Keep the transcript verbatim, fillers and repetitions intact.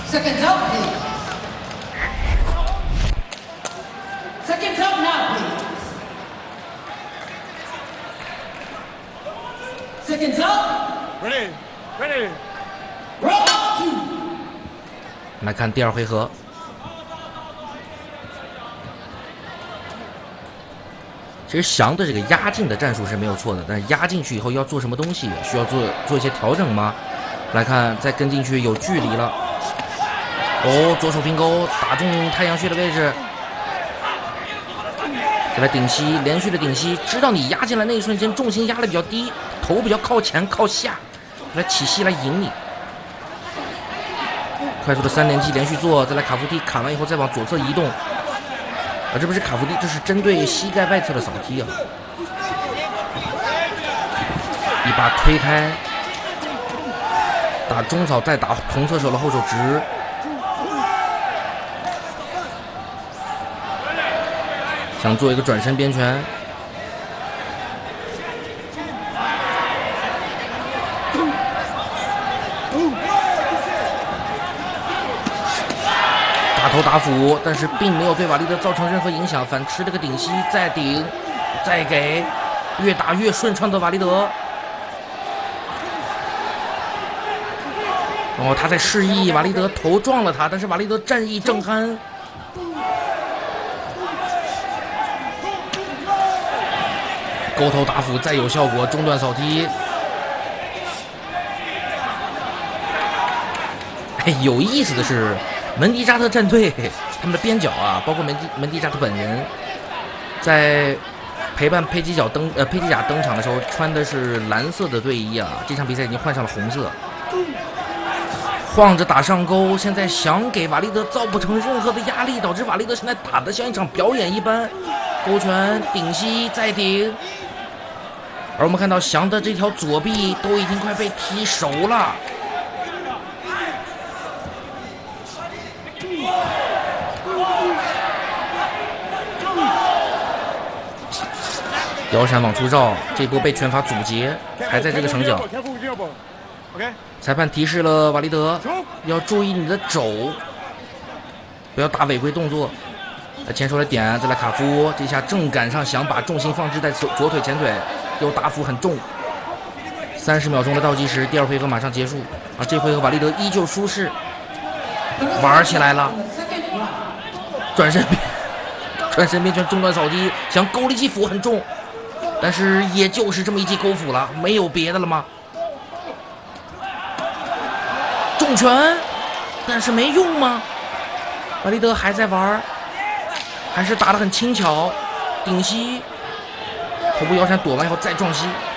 Seconds up, please. Seconds up now, please. Seconds up. Ready, ready. Round two. 来看第二回合。其实翔的这个压进的战术是没有错的，但是压进去以后要做什么东西，需要做做一些调整吗？来看，再跟进去有距离了。哦，左手平勾打中太阳穴的位置，再来顶膝，连续的顶膝，知道你压进来那一瞬间重心压的比较低，头比较靠前靠下，来起膝来引你。快速的三连击连续做，再来卡夫踢，卡完以后再往左侧移动。啊，这不是卡夫踢，这是针对膝盖外侧的扫踢啊！一把推开，打中扫，再打同侧手的后手直。想做一个转身边拳，打头打腹，但是并没有对瓦利德造成任何影响，反吃了个顶膝，再顶，再给，越打越顺畅的瓦利德。然后他在示意瓦利德头撞了他，但是瓦利德战意正酣。勾头打腹再有效果，中段扫踢。哎，有意思的是，门迪扎特战队他们的边角啊，包括门迪门迪扎特本人，在陪伴佩吉角登呃佩吉甲登场的时候，穿的是蓝色的队衣啊。这场比赛已经换上了红色，晃着打上勾，现在想给瓦利德造不成任何的压力，导致瓦利德现在打得像一场表演一般。勾拳顶膝再顶。而我们看到翔的这条左臂都已经快被踢熟了，腰闪往出绕，这波被拳法阻截，还在这个绳角。裁判提示了瓦利德，要注意你的肘，不要打违规动作。前手来点，再来卡夫，这下正赶上想把重心放置在左左腿前腿，又打腹很重。三十秒钟的倒计时，第二回合马上结束。啊，这回合瓦利德依旧舒适，玩起来了。转身转身边拳中段扫踢，想勾力击腹很重，但是也就是这么一记勾腹了，没有别的了吗？重拳，但是没用吗？瓦利德还在玩。还是打得很轻巧，顶膝，头部腰闪躲完以后再撞膝。